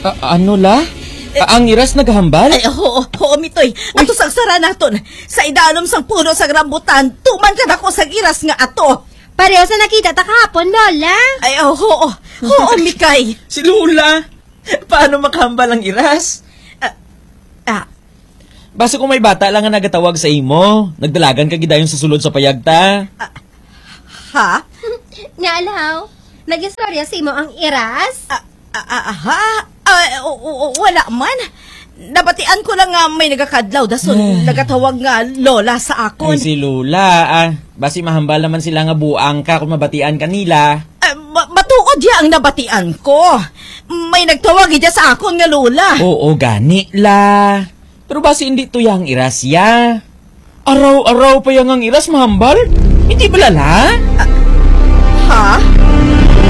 Ano la? Ang iras naghambal? Ay, oo, mitoy. Ato sagsara naton. Sa idalom sang puno sa rambutan, tuman ka na ko sa iras nga ato. Pareho sa nakita ta kahapon, Lola. Ay, oo, Mikay. Si Lola! Paano makahambal ang iras? Basta kung may bata lang nga nagatawag sa imo, nagdalagan ka gidayon sa sulod sa payagta. Ha? Nga alaw, nag-istorya si mo ang iras? Wala man. Nabatian ko lang nga may nagakadlaw dason nagatawag nga lola sa akon. Ay, si Lola, basi mahambal naman sila nga buang ka kung mabatian kanila. Matuod ya ang nabatian ko. May nagtawag ija sa akon nga lola. Oo, gani la. Pero basi hindi to yang iras ya. Araw-araw pa yang ang iras mahambal? Hindi ba lala? Ha?